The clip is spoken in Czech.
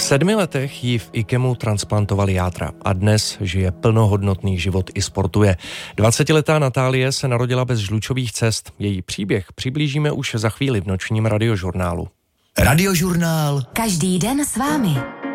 7 letech jí v IKEMu transplantovali játra a dnes žije plnohodnotný život i sportuje. 20letá Natálie se narodila bez žlučových cest. Její příběh přiblížíme už za chvíli v nočním radiožurnálu. Radiožurnál. Každý den s vámi.